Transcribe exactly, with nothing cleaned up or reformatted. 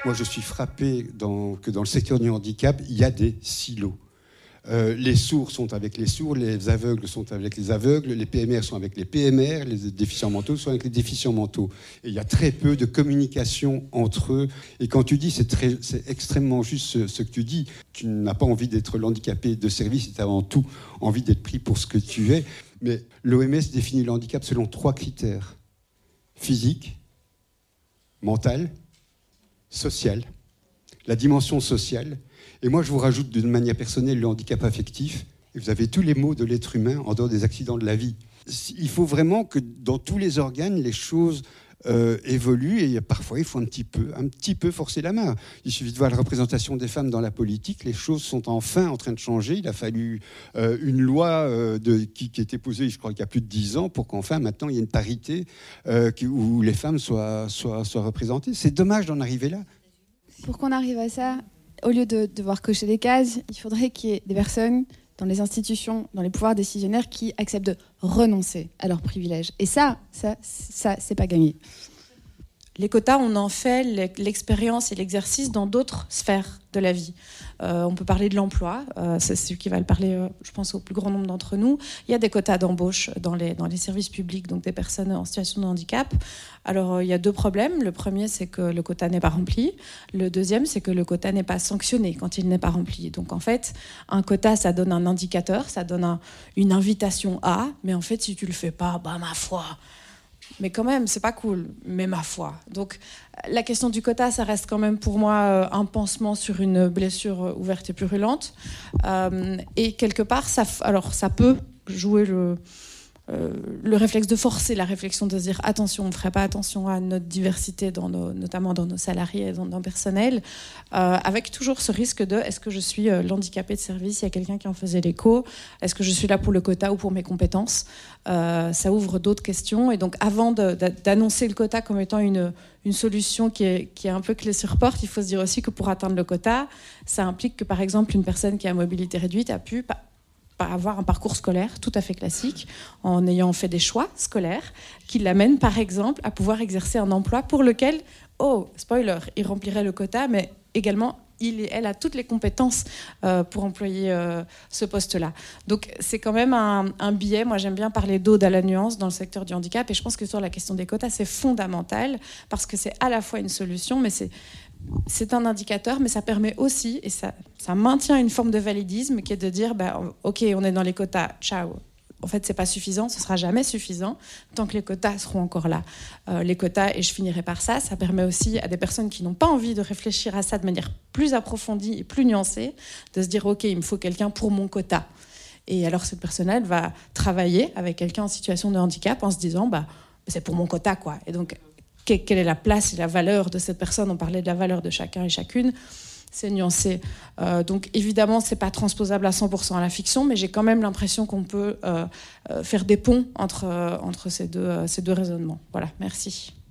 Moi, je suis frappé dans, que dans le secteur du handicap, il y a des silos. Euh, les sourds sont avec les sourds, les aveugles sont avec les aveugles, les P M R sont avec les P M R, les déficients mentaux sont avec les déficients mentaux. Et il y a très peu de communication entre eux. Et quand tu dis, c'est, très, c'est extrêmement juste ce, ce que tu dis, tu n'as pas envie d'être l'handicapé de service, tu as avant tout envie d'être pris pour ce que tu es. Mais l'O M S définit le handicap selon trois critères. Physique, mental, social. La dimension sociale. Et moi, je vous rajoute d'une manière personnelle le handicap affectif. Et vous avez tous les maux de l'être humain en dehors des accidents de la vie. Il faut vraiment que dans tous les organes, les choses euh, évoluent. Et parfois, il faut un petit peu, un petit peu forcer la main. Il suffit de voir la représentation des femmes dans la politique. Les choses sont enfin en train de changer. Il a fallu euh, une loi euh, de, qui, qui a été posée, je crois, il y a plus de dix ans, pour qu'enfin, maintenant, il y ait une parité euh, qui, où les femmes soient, soient, soient représentées. C'est dommage d'en arriver là. Pour qu'on arrive à ça, au lieu de devoir cocher des cases, il faudrait qu'il y ait des personnes dans les institutions, dans les pouvoirs décisionnaires qui acceptent de renoncer à leurs privilèges. Et ça, ça, ça, c'est pas gagné. Les quotas, on en fait l'expérience et l'exercice dans d'autres sphères de la vie. Euh, on peut parler de l'emploi, euh, c'est ce qui va le parler, euh, je pense, au plus grand nombre d'entre nous. Il y a des quotas d'embauche dans les, dans les services publics, donc des personnes en situation de handicap. Alors, euh, il y a deux problèmes. Le premier, c'est que le quota n'est pas rempli. Le deuxième, c'est que le quota n'est pas sanctionné quand il n'est pas rempli. Donc, en fait, un quota, ça donne un indicateur, ça donne un, une invitation à, mais en fait, si tu le fais pas, bah, ma foi... Mais quand même, c'est pas cool, mais ma foi. Donc, la question du quota, ça reste quand même pour moi un pansement sur une blessure ouverte et purulente. Euh, et quelque part, ça, alors, ça peut jouer le, euh, le réflexe de forcer la réflexion, de se dire attention, on ne ferait pas attention à notre diversité, dans nos, notamment dans nos salariés et dans nos personnels, euh, avec toujours ce risque de est-ce que je suis euh, l'handicapé de service, il y a quelqu'un qui en faisait l'écho, est-ce que je suis là pour le quota ou pour mes compétences, euh, ça ouvre d'autres questions. Et donc avant de, de, d'annoncer le quota comme étant une, une solution qui est, qui est un peu clé sur porte, il faut se dire aussi que pour atteindre le quota, ça implique que par exemple une personne qui a mobilité réduite a pu avoir un parcours scolaire tout à fait classique, en ayant fait des choix scolaires qui l'amènent, par exemple, à pouvoir exercer un emploi pour lequel, oh, spoiler, il remplirait le quota, mais également, il et elle a toutes les compétences euh, pour employer euh, ce poste-là. Donc, c'est quand même un, un biais. Moi, j'aime bien parler d'ode à la nuance dans le secteur du handicap, et je pense que sur la question des quotas, c'est fondamental, parce que c'est à la fois une solution, mais c'est c'est un indicateur, mais ça permet aussi, et ça, ça maintient une forme de validisme qui est de dire, bah, ok, on est dans les quotas, ciao. En fait, c'est pas suffisant, ce sera jamais suffisant tant que les quotas seront encore là. Euh, les quotas, et je finirai par ça, ça permet aussi à des personnes qui n'ont pas envie de réfléchir à ça de manière plus approfondie et plus nuancée, de se dire, ok, il me faut quelqu'un pour mon quota. Et alors cette personne-là, elle va travailler avec quelqu'un en situation de handicap en se disant, bah, c'est pour mon quota, quoi. Et donc, quelle est la place et la valeur de cette personne? On parlait de la valeur de chacun et chacune. C'est nuancé. Euh, donc évidemment, c'est pas transposable à cent pour cent à la fiction, mais j'ai quand même l'impression qu'on peut euh, euh, faire des ponts entre, euh, entre ces deux, euh, ces deux raisonnements. Voilà, merci.